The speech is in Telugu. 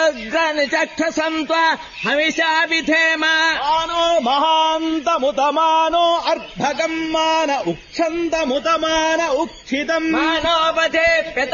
మానోగ్రాని చక్షసం త్వా హవిషా విధేమ మానో మహాంతముతమానో అర్భకం మాన ఉక్షంతముతమాన ఉక్షితం మానోపధే